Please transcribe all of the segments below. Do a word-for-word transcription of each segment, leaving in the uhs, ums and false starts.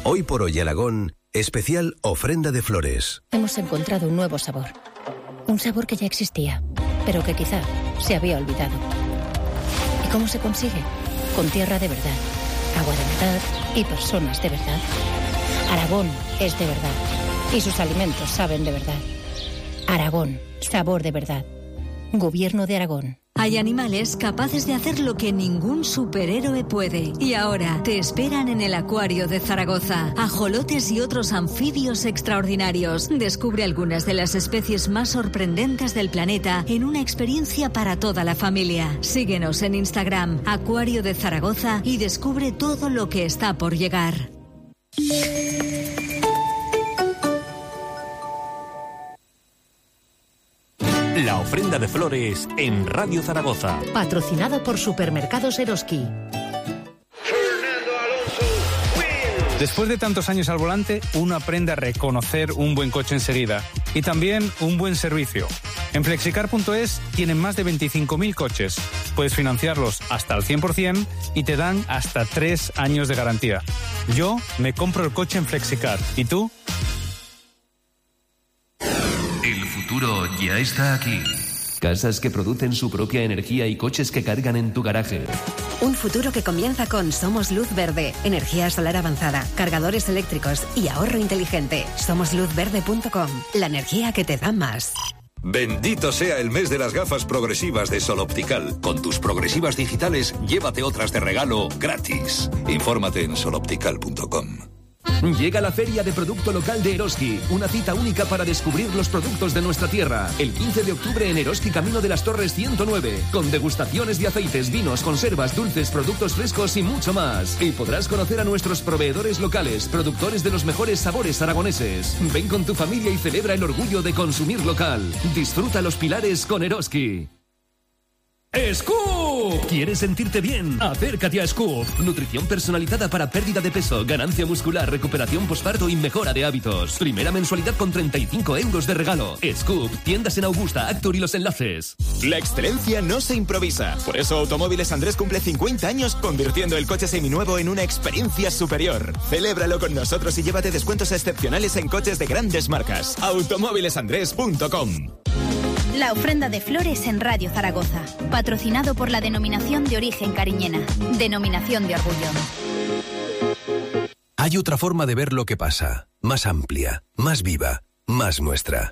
Hoy por hoy Aragón, especial ofrenda de flores. Hemos encontrado un nuevo sabor. Un sabor que ya existía, pero que quizá se había olvidado. ¿Y cómo se consigue? Con tierra de verdad, agua de verdad y personas de verdad. Aragón es de verdad y sus alimentos saben de verdad. Aragón, sabor de verdad. Gobierno de Aragón. Hay animales capaces de hacer lo que ningún superhéroe puede. Y ahora te esperan en el Acuario de Zaragoza. Ajolotes y otros anfibios extraordinarios. Descubre algunas de las especies más sorprendentes del planeta en una experiencia para toda la familia. Síguenos en Instagram, Acuario de Zaragoza, y descubre todo lo que está por llegar. La ofrenda de flores en Radio Zaragoza. Patrocinado por Supermercados Eroski. Después de tantos años al volante, uno aprende a reconocer un buen coche enseguida y también un buen servicio. En flexicar punto es tienen más de veinticinco mil coches. Puedes financiarlos hasta al cien por ciento y te dan hasta tres años de garantía. Yo me compro el coche en Flexicar. ¿Y tú? El futuro ya está aquí. Casas que producen su propia energía y coches que cargan en tu garaje. Un futuro que comienza con Somos Luz Verde, energía solar avanzada, cargadores eléctricos y ahorro inteligente. somos luz verde punto com, la energía que te da más. Bendito sea el mes de las gafas progresivas de Sol Optical. Con tus progresivas digitales, llévate otras de regalo gratis. Infórmate en sol optical punto com. Llega la Feria de Producto Local de Eroski, una cita única para descubrir los productos de nuestra tierra. El quince de octubre en Eroski, Camino de las Torres ciento nueve, con degustaciones de aceites, vinos, conservas, dulces, productos frescos y mucho más. Y podrás conocer a nuestros proveedores locales, productores de los mejores sabores aragoneses. Ven con tu familia y celebra el orgullo de consumir local. Disfruta los pilares con Eroski. ¡Scoop! ¿Quieres sentirte bien? Acércate a Scoop. Nutrición personalizada para pérdida de peso, ganancia muscular, recuperación posparto y mejora de hábitos. Primera mensualidad con treinta y cinco euros de regalo. Scoop, tiendas en Augusta, Actur y Los Enlaces. La excelencia no se improvisa. Por eso Automóviles Andrés cumple cincuenta años convirtiendo el coche seminuevo en una experiencia superior. Celébralo con nosotros y llévate descuentos excepcionales en coches de grandes marcas. automóviles andrés punto com. La ofrenda de flores en Radio Zaragoza. Patrocinado por la Denominación de Origen Cariñena. Denominación de Orgullo. Hay otra forma de ver lo que pasa. Más amplia, más viva, más nuestra.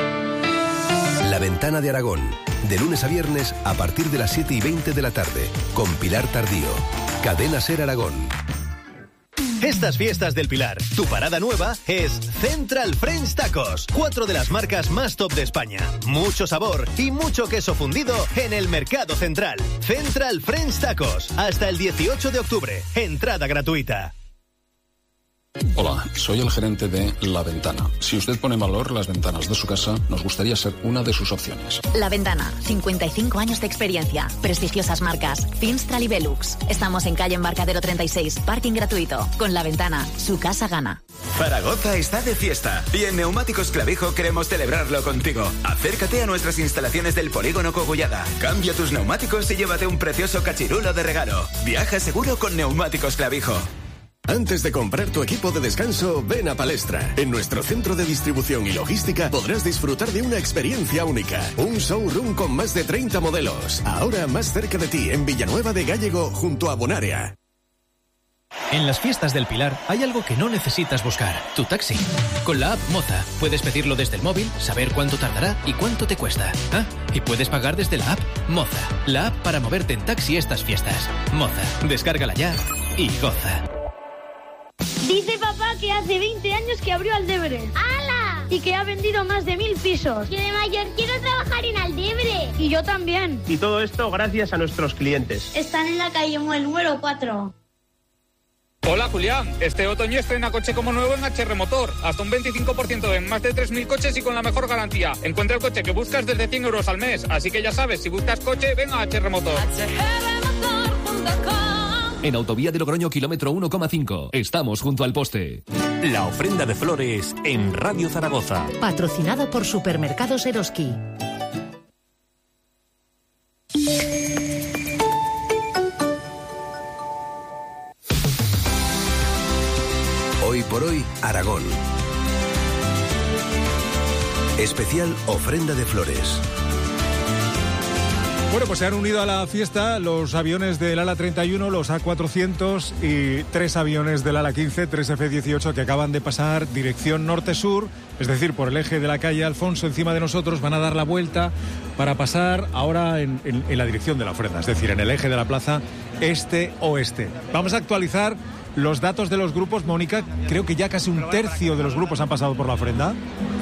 La Ventana de Aragón. De lunes a viernes a partir de las siete y veinte de la tarde. Con Pilar Tardío. Cadena Ser Aragón. Estas fiestas del Pilar, tu parada nueva es Central French Tacos. Cuatro de las marcas más top de España. Mucho sabor y mucho queso fundido en el Mercado Central. Central French Tacos. Hasta el dieciocho de octubre. Entrada gratuita. Hola, soy el gerente de La Ventana. Si usted pone en valor las ventanas de su casa, nos gustaría ser una de sus opciones. La Ventana, cincuenta y cinco años de experiencia, prestigiosas marcas, Finstral y Velux. Estamos en calle Embarcadero treinta y seis, parking gratuito. Con La Ventana, su casa gana. Zaragoza está de fiesta y en Neumáticos Clavijo queremos celebrarlo contigo. Acércate a nuestras instalaciones del Polígono Cogullada. Cambia tus neumáticos y llévate un precioso cachirulo de regalo. Viaja seguro con Neumáticos Clavijo. Antes de comprar tu equipo de descanso, ven a Palestra. En nuestro centro de distribución y logística podrás disfrutar de una experiencia única. Un showroom con más de treinta modelos. Ahora más cerca de ti, en Villanueva de Gállego, junto a Bonaria. En las fiestas del Pilar hay algo que no necesitas buscar, tu taxi. Con la app Moza puedes pedirlo desde el móvil, saber cuánto tardará y cuánto te cuesta. Ah, y puedes pagar desde la app Moza, la app para moverte en taxi estas fiestas. Moza, descárgala ya y goza. Dice papá que hace veinte años que abrió Aldebre. ¡Hala! Y que ha vendido más de mil pisos. Yo de mayor quiero trabajar en Aldebre. Y yo también. Y todo esto gracias a nuestros clientes. Están en la calle Muel número cuatro. Hola Julián, este otoño estrena coche como nuevo en H R Motor. Hasta un veinticinco por ciento en más de tres mil coches y con la mejor garantía. Encuentra el coche que buscas desde cien euros al mes. Así que ya sabes, si buscas coche, ven a H R Motor. H R motor punto com. En Autovía de Logroño, kilómetro uno coma cinco. Estamos junto al poste. La ofrenda de flores en Radio Zaragoza. Patrocinado por Supermercados Eroski. Hoy por hoy, Aragón. Especial ofrenda de flores. Bueno, pues se han unido a la fiesta los aviones del ala treinta y uno, los A cuatrocientos y tres aviones del ala quince, tres F dieciocho que acaban de pasar dirección norte-sur, es decir, por el eje de la calle Alfonso encima de nosotros, van a dar la vuelta para pasar ahora en, en, en la dirección de la ofrenda, es decir, en el eje de la plaza este-oeste. Vamos a actualizar los datos de los grupos. Mónica, creo que ya casi un tercio de los grupos han pasado por la ofrenda.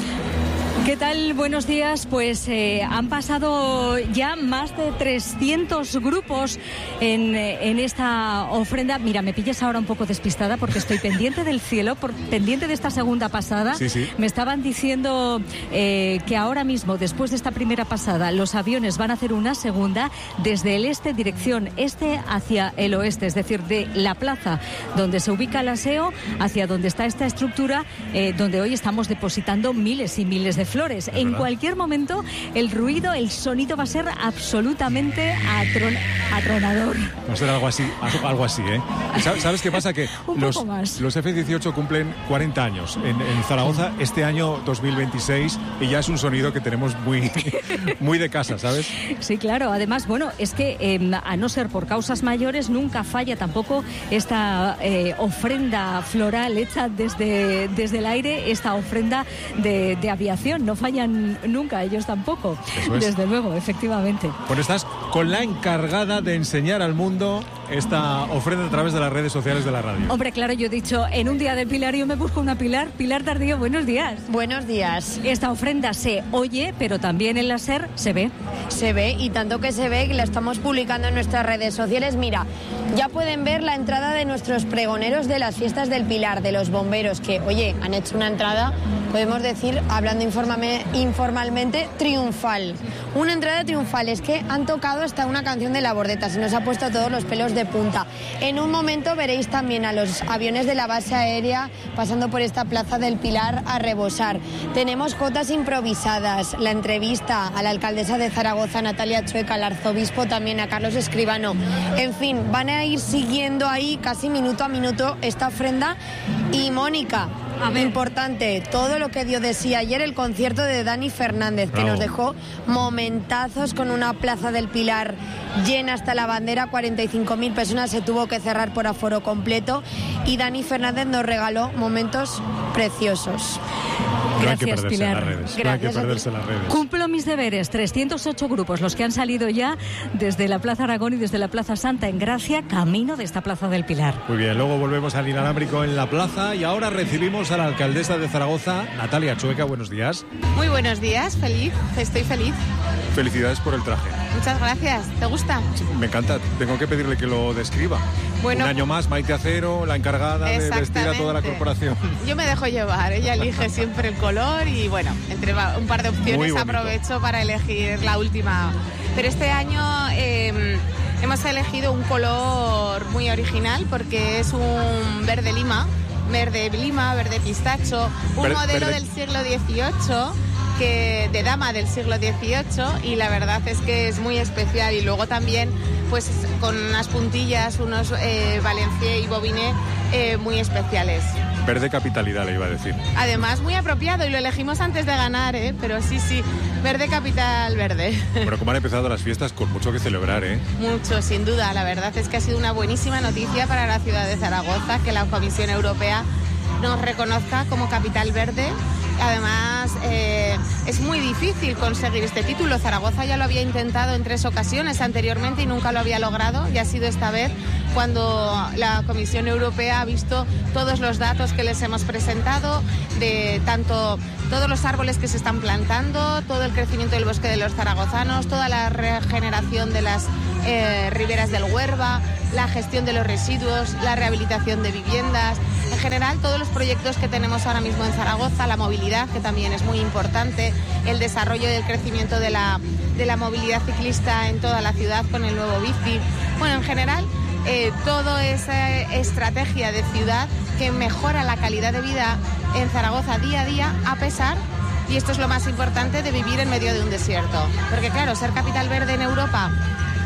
¿Qué tal? Buenos días. Pues eh, han pasado ya más de trescientos grupos en, en esta ofrenda. Mira, me pillas ahora un poco despistada porque estoy pendiente del cielo, por, pendiente de esta segunda pasada. Sí, sí. Me estaban diciendo eh, que ahora mismo, después de esta primera pasada, los aviones van a hacer una segunda desde el este, dirección este hacia el oeste, es decir, de la plaza donde se ubica el aseo hacia donde está esta estructura, eh, donde hoy estamos depositando miles y miles de flores. En verdad. Cualquier momento el ruido, el sonido va a ser absolutamente atron atronador. Va a ser algo así, algo así, ¿eh? ¿Sabes qué pasa? Que Un los, poco más. los F dieciocho cumplen cuarenta años en, en Zaragoza este año dos mil veintiséis y ya es un sonido que tenemos muy, muy de casa, ¿sabes? Sí, claro. Además, bueno, es que eh, a no ser por causas mayores, nunca falla tampoco esta eh, ofrenda floral hecha desde, desde el aire, esta ofrenda de, de aviación. No fallan nunca, ellos tampoco. Eso es. Desde luego, efectivamente. Bueno, estás con la encargada de enseñar al mundo esta ofrenda a través de las redes sociales de la radio. Hombre, claro, yo he dicho, en un día del Pilar yo me busco una Pilar. Pilar Tardío, buenos días. Buenos días. Esta ofrenda se oye, pero también en la SER se ve. Se ve, y tanto que se ve que la estamos publicando en nuestras redes sociales. Mira, ya pueden ver la entrada de nuestros pregoneros de las fiestas del Pilar, de los bomberos, que, oye, han hecho una entrada, podemos decir, hablando informalmente, informalmente triunfal. Una entrada triunfal, es que han tocado hasta una canción de La Bordeta, se nos ha puesto todos los pelos de punta. En un momento veréis también a los aviones de la base aérea pasando por esta plaza del Pilar a rebosar. Tenemos jotas improvisadas, la entrevista a la alcaldesa de Zaragoza, Natalia Chueca, al arzobispo también, a Carlos Escribano. En fin, van a ir siguiendo ahí casi minuto a minuto esta ofrenda. Y Mónica, importante, todo lo que dio de sí ayer el concierto de Dani Fernández, que Bravo. nos dejó momentazos con una plaza del Pilar llena hasta la bandera, cuarenta y cinco mil personas, se tuvo que cerrar por aforo completo, y Dani Fernández nos regaló momentos preciosos. No hay que Gracias, perderse Pilar. en las redes. No hay que Gracias a ti. perderse en las redes. Cumplo mis deberes, trescientos ocho grupos, los que han salido ya desde la Plaza Aragón y desde la Plaza Santa en Gracia, camino de esta Plaza del Pilar. Muy bien, luego volvemos al inalámbrico en la plaza y ahora recibimos a la alcaldesa de Zaragoza, Natalia Chueca. Buenos días. Muy buenos días, feliz, estoy feliz. Felicidades por el traje. Muchas gracias, ¿te gusta? Me encanta, tengo que pedirle que lo describa. Bueno, un año más, Maite Acero, la encargada de vestir a toda la corporación. Yo me dejo llevar, ella elige siempre el color y bueno, entre un par de opciones aprovecho para elegir la última. Pero este año eh, hemos elegido un color muy original porque es un verde lima, verde lima, verde pistacho, un Ver, modelo verde. del siglo dieciocho. Que de dama del siglo dieciocho, y la verdad es que es muy especial, y luego también pues con unas puntillas, unos eh, Valencié y Bobinet eh, muy especiales. Verde capitalidad, le iba a decir. Además muy apropiado, y lo elegimos antes de ganar, ¿eh? Pero sí, sí, verde capital verde. Bueno, como han empezado las fiestas, con mucho que celebrar, ¿eh? Mucho, sin duda, la verdad es que ha sido una buenísima noticia para la ciudad de Zaragoza que la Comisión Europea nos reconozca como capital verde. Además, eh, es muy difícil conseguir este título. Zaragoza ya lo había intentado en tres ocasiones anteriormente y nunca lo había logrado, y ha sido esta vez cuando la Comisión Europea ha visto todos los datos que les hemos presentado, de tanto todos los árboles que se están plantando, todo el crecimiento del bosque de los zaragozanos, toda la regeneración de las eh, riberas del Huerva, la gestión de los residuos, la rehabilitación de viviendas, en general todos los proyectos que tenemos ahora mismo en Zaragoza, la movilidad, que también es muy importante, el desarrollo y el crecimiento de la, de la movilidad ciclista en toda la ciudad con el nuevo bici. Bueno, en general, eh, toda esa estrategia de ciudad que mejora la calidad de vida en Zaragoza día a día, a pesar, y esto es lo más importante, de vivir en medio de un desierto. Porque claro, ser capital verde en Europa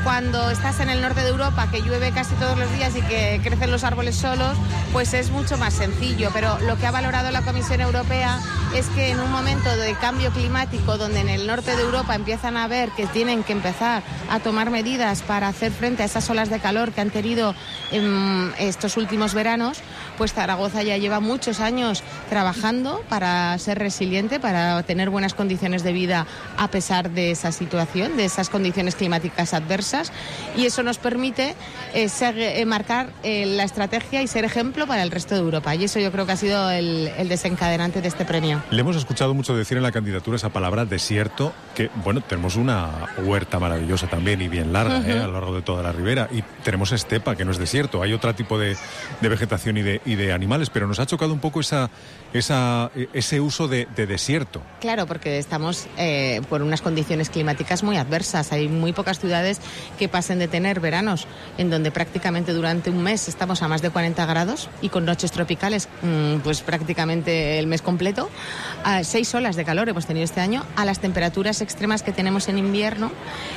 cuando estás en el norte de Europa, que llueve casi todos los días y que crecen los árboles solos, pues es mucho más sencillo. Pero lo que ha valorado la Comisión Europea es que en un momento de cambio climático, donde en el norte de Europa empiezan a ver que tienen que empezar a tomar medidas para hacer frente a esas olas de calor que han tenido en estos últimos veranos, pues Zaragoza ya lleva muchos años trabajando para ser resiliente, para tener buenas condiciones de vida a pesar de esa situación, de esas condiciones climáticas adversas, y eso nos permite eh, ser, eh, marcar eh, la estrategia y ser ejemplo para el resto de Europa, y eso yo creo que ha sido el, el desencadenante de este premio. Le hemos escuchado mucho decir en la candidatura esa palabra desierto, que bueno, tenemos una huerta maravillosa también y bien larga, uh-huh. eh, a lo largo de toda la ribera, y tenemos estepa, que no es desierto, hay otro tipo de, de vegetación y de, y de animales, pero nos ha chocado un poco esa, esa, ese uso de, de desierto. Claro, porque estamos eh, por unas condiciones climáticas muy adversas. Hay muy pocas ciudades que pasen de tener veranos en donde prácticamente durante un mes estamos a más de cuarenta grados y con noches tropicales mmm, pues prácticamente el mes completo. A seis olas de calor hemos tenido este año, a las temperaturas extremas que tenemos en invierno,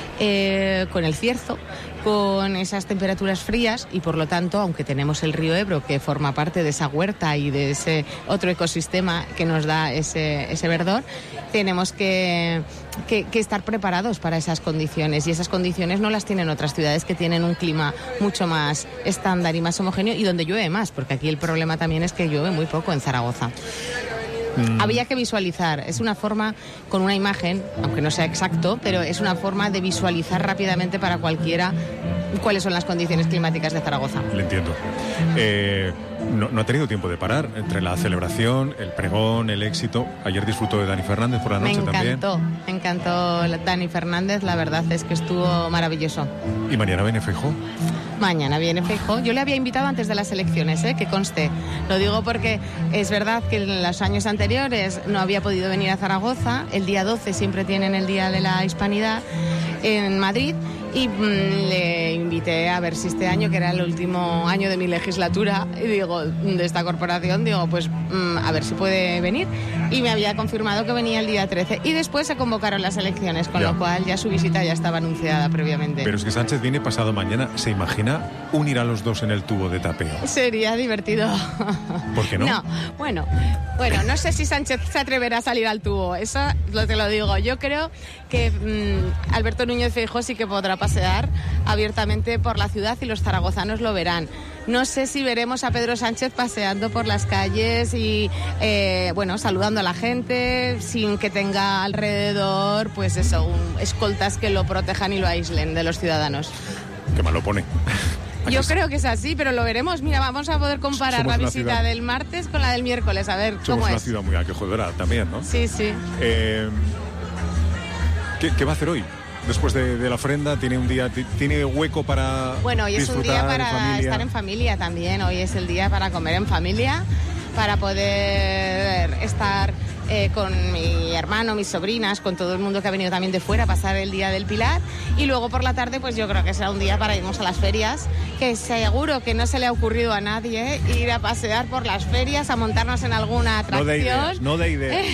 eh, con el cierzo, con esas temperaturas frías, y por lo tanto, aunque tenemos el río Ebro que forma parte de esa huerta y de ese otro ecosistema que nos da ese, ese verdor, tenemos que, que, que estar preparados para esas condiciones, y esas condiciones no las tienen otras ciudades que tienen un clima mucho más estándar y más homogéneo, y donde llueve más, porque aquí el problema también es que llueve muy poco en Zaragoza. Mm. Había que visualizar, es una forma, con una imagen, aunque no sea exacto, pero es una forma de visualizar rápidamente para cualquiera cuáles son las condiciones climáticas de Zaragoza. Le entiendo. Eh, no, no ha tenido tiempo de parar entre la celebración, el pregón, el éxito. Ayer disfrutó de Dani Fernández por la noche también. Me encantó, también. me encantó Dani Fernández, la verdad es que estuvo maravilloso. ¿Y mañana viene Feijóo? Mañana viene Feijóo. Yo le había invitado antes de las elecciones, ¿eh? Que conste. Lo digo porque es verdad que en los años anteriores no había podido venir a Zaragoza. El día doce siempre tienen el Día de la Hispanidad en Madrid, y mmm, le invité a ver si este año, que era el último año de mi legislatura, y digo, de esta corporación, digo, pues mmm, a ver si puede venir, y me había confirmado que venía el día trece, y después se convocaron las elecciones, con ya. lo cual ya su visita ya estaba anunciada previamente. Pero es que Sánchez viene pasado mañana. ¿Se imagina unir a los dos en el tubo de tapeo? Sería divertido. ¿Por qué no? No, bueno, bueno, no sé si Sánchez se atreverá a salir al tubo, eso lo te lo digo. Yo creo que mmm, Alberto Núñez Feijóo sí que podrá pasear abiertamente por la ciudad, y los zaragozanos lo verán. No sé si veremos a Pedro Sánchez paseando por las calles y, eh, bueno, saludando a la gente sin que tenga alrededor, pues eso, un, escoltas que lo protejan y lo aíslen de los ciudadanos. Qué mal lo pone. Yo creo que es así, pero lo veremos. Mira, vamos a poder comparar Somos la visita ciudad... del martes con la del miércoles, a ver Somos cómo es. Somos una ciudad muy acogedora también, ¿no? Sí, sí. Eh, ¿qué, ¿Qué va a hacer hoy? Después de, de la ofrenda, ¿tiene un día, tiene hueco para Bueno, hoy es un día para en estar en familia también. Hoy es el día para comer en familia, para poder estar eh, con mi hermano, mis sobrinas, con todo el mundo que ha venido también de fuera a pasar el Día del Pilar. Y luego por la tarde, pues yo creo que será un día para irnos a las ferias, que seguro que no se le ha ocurrido a nadie ¿eh? ir a pasear por las ferias, a montarnos en alguna atracción. No de ideas, no de ideas.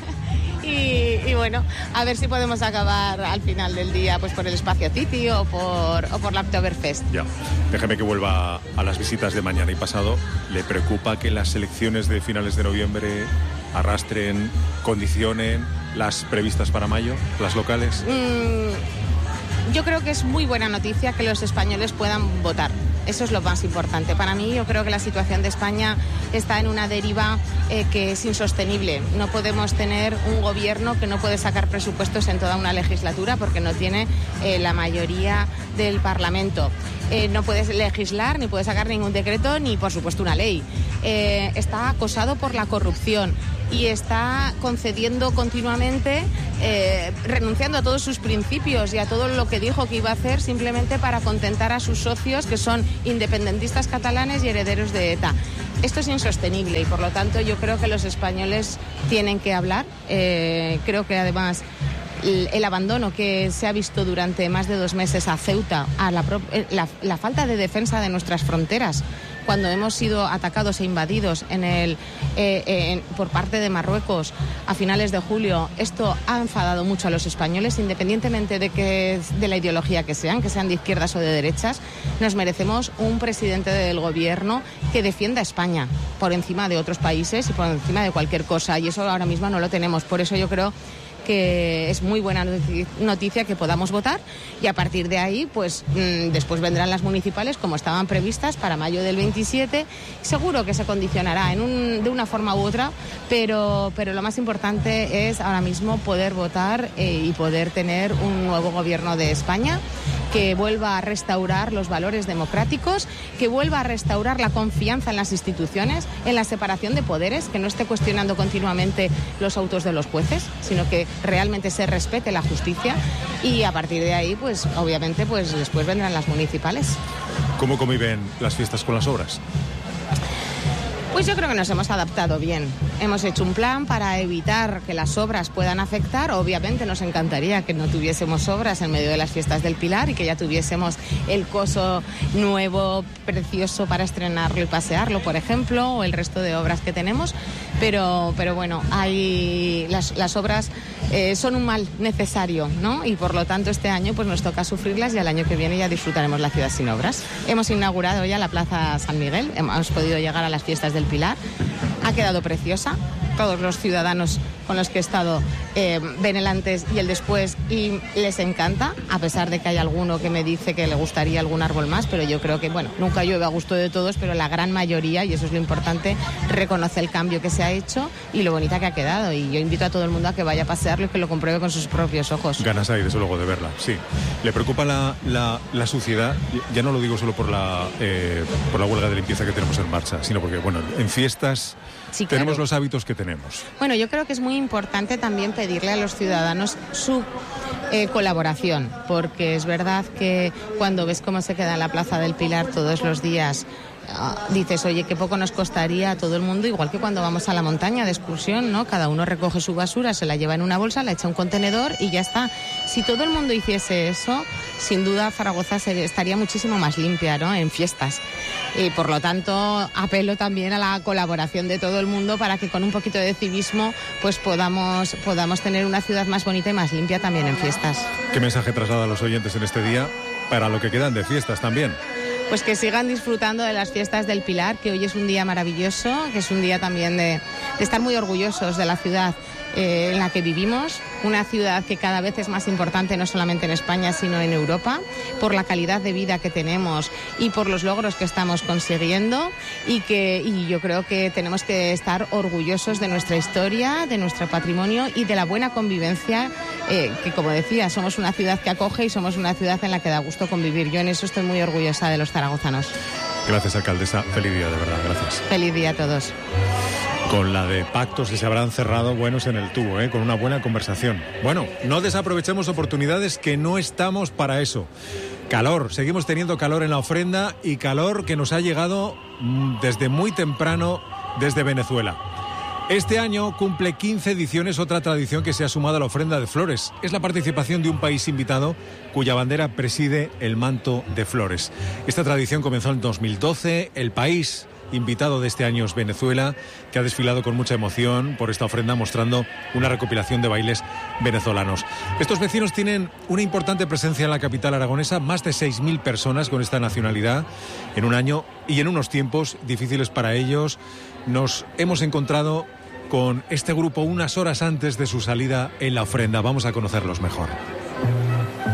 Y, y bueno, a ver si podemos acabar al final del día pues por el Espacio City o por, o por la Oktoberfest. Ya, déjeme que vuelva a las visitas de mañana y pasado. ¿Le preocupa que las elecciones de finales de noviembre arrastren, condicionen las previstas para mayo, las locales? Mm, yo creo que es muy buena noticia que los españoles puedan votar. Eso es lo más importante. Para mí, yo creo que la situación de España está en una deriva eh, que es insostenible. No podemos tener un gobierno que no puede sacar presupuestos en toda una legislatura porque no tiene eh, la mayoría del Parlamento. Eh, no puede legislar, ni puede sacar ningún decreto, ni por supuesto una ley. Eh, está acosado por la corrupción y está concediendo continuamente, eh, renunciando a todos sus principios y a todo lo que dijo que iba a hacer simplemente para contentar a sus socios, que son independentistas catalanes y herederos de ETA. Esto es insostenible y por lo tanto yo creo que los españoles tienen que hablar. Eh, creo que además el, el abandono que se ha visto durante más de dos meses a Ceuta, a la, la, la falta de defensa de nuestras fronteras, cuando hemos sido atacados e invadidos en el, eh, en, por parte de Marruecos a finales de julio, esto ha enfadado mucho a los españoles, independientemente de, que, de la ideología que sean, que sean de izquierdas o de derechas. Nos merecemos un presidente del gobierno que defienda a España por encima de otros países y por encima de cualquier cosa, y eso ahora mismo no lo tenemos. Por eso yo creo que es muy buena noticia que podamos votar, y a partir de ahí pues mmm, después vendrán las municipales como estaban previstas para mayo del veintisiete. Seguro que se condicionará en un, de una forma u otra, pero, pero lo más importante es ahora mismo poder votar eh, y poder tener un nuevo gobierno de España que vuelva a restaurar los valores democráticos, que vuelva a restaurar la confianza en las instituciones, en la separación de poderes, que no esté cuestionando continuamente los autos de los jueces, sino que realmente se respete la justicia, y a partir de ahí, pues obviamente, pues después vendrán las municipales. ¿Cómo conviven las fiestas con las obras? Pues yo creo que nos hemos adaptado bien. Hemos hecho un plan para evitar que las obras puedan afectar. Obviamente nos encantaría que no tuviésemos obras en medio de las fiestas del Pilar y que ya tuviésemos el coso nuevo, precioso para estrenarlo y pasearlo, por ejemplo, o el resto de obras que tenemos. Pero, pero bueno, hay las, las obras eh, son un mal necesario, ¿no? Y por lo tanto este año pues nos toca sufrirlas, y al año que viene ya disfrutaremos la ciudad sin obras. Hemos inaugurado ya la Plaza San Miguel, hemos podido llegar a las fiestas del Pilar. Ha quedado preciosa. Todos los ciudadanos con los que he estado eh, ven el antes y el después y les encanta, a pesar de que hay alguno que me dice que le gustaría algún árbol más, pero yo creo que, bueno, nunca llueve a gusto de todos, pero la gran mayoría, y eso es lo importante, reconoce el cambio que se ha hecho y lo bonita que ha quedado, y yo invito a todo el mundo a que vaya a pasearlo y que lo compruebe con sus propios ojos. Ganas hay, desde luego, de verla, sí. ¿Le preocupa la, la, la suciedad? Ya no lo digo solo por la, eh, por la huelga de limpieza que tenemos en marcha, sino porque, bueno, en fiestas sí, claro, tenemos los hábitos que tenemos. Bueno, yo creo que es muy importante también pedirle a los ciudadanos su eh, colaboración, porque es verdad que cuando ves cómo se queda en la Plaza del Pilar todos los días, uh, dices, oye, qué poco nos costaría a todo el mundo, igual que cuando vamos a la montaña de excursión, ¿no? Cada uno recoge su basura, se la lleva en una bolsa, la echa en un contenedor y ya está. Si todo el mundo hiciese eso, sin duda Zaragoza estaría muchísimo más limpia, ¿no? En fiestas. Y por lo tanto apelo también a la colaboración de todo el mundo para que con un poquito de civismo pues podamos, podamos tener una ciudad más bonita y más limpia también en fiestas. ¿Qué mensaje traslada a los oyentes en este día para lo que quedan de fiestas también? Pues que sigan disfrutando de las fiestas del Pilar, que hoy es un día maravilloso, que es un día también de, de estar muy orgullosos de la ciudad eh, en la que vivimos, una ciudad que cada vez es más importante no solamente en España sino en Europa, por la calidad de vida que tenemos y por los logros que estamos consiguiendo, y que y yo creo que tenemos que estar orgullosos de nuestra historia, de nuestro patrimonio y de la buena convivencia, eh, que como decía, somos una ciudad que acoge y somos una ciudad en la que da gusto convivir. Yo en eso estoy muy orgullosa de los zaragozanos. Gracias, alcaldesa. Feliz día, de verdad. Gracias. Feliz día a todos. Con la de pactos que se habrán cerrado buenos en el tubo, ¿eh? Con una buena conversación. Bueno, no desaprovechemos oportunidades, que no estamos para eso. Calor, seguimos teniendo calor en la ofrenda, y calor que nos ha llegado desde muy temprano desde Venezuela. Este año cumple quince ediciones otra tradición que se ha sumado a la ofrenda de flores. Es la participación de un país invitado cuya bandera preside el manto de flores. Esta tradición comenzó en dos mil doce. El país invitado de este año es Venezuela, que ha desfilado con mucha emoción por esta ofrenda, mostrando una recopilación de bailes venezolanos. Estos vecinos tienen una importante presencia en la capital aragonesa, más de seis mil personas con esta nacionalidad en un año y en unos tiempos difíciles para ellos. Nos hemos encontrado con este grupo unas horas antes de su salida en la ofrenda. Vamos a conocerlos mejor.